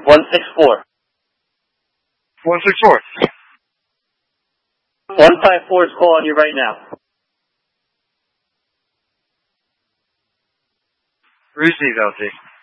164. 164. 154 is calling you right now. Receive, LT.